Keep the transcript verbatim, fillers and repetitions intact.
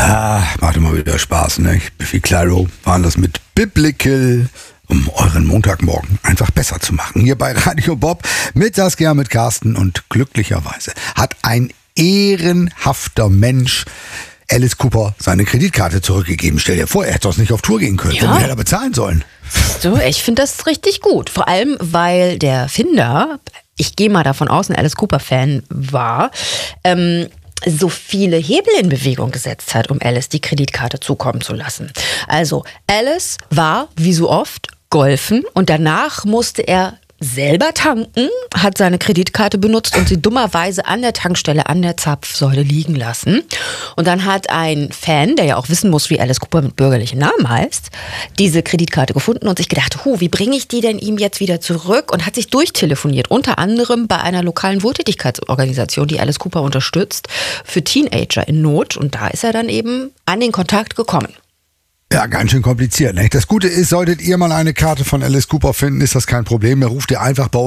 Ah, macht immer wieder Spaß, ne? Biffy Clyro waren das mit Biblical, um euren Montagmorgen einfach besser zu machen. Hier bei Radio Bob mit Saskia, mit Carsten und glücklicherweise hat ein ehrenhafter Mensch Alice Cooper seine Kreditkarte zurückgegeben. Stell dir vor, er hätte doch nicht auf Tour gehen können. Ja. Womit hätte er bezahlen sollen? So, ich finde das richtig gut. Vor allem, weil der Finder, ich gehe mal davon aus, ein Alice Cooper-Fan war, ähm, so viele Hebel in Bewegung gesetzt hat, um Alice die Kreditkarte zukommen zu lassen. Also Alice war, wie so oft, golfen und danach musste er selber tanken, hat seine Kreditkarte benutzt und sie dummerweise an der Tankstelle an der Zapfsäule liegen lassen. Und dann hat ein Fan, der ja auch wissen muss, wie Alice Cooper mit bürgerlichen Namen heißt, diese Kreditkarte gefunden und sich gedacht, hu, wie bringe ich die denn ihm jetzt wieder zurück? Und hat sich durchtelefoniert, unter anderem bei einer lokalen Wohltätigkeitsorganisation, die Alice Cooper unterstützt, für Teenager in Not. Und da ist er dann eben an den Kontakt gekommen. Ja, ganz schön kompliziert, ne? Das Gute ist, solltet ihr mal eine Karte von Alice Cooper finden, ist das kein Problem. Er ruft ihr einfach bei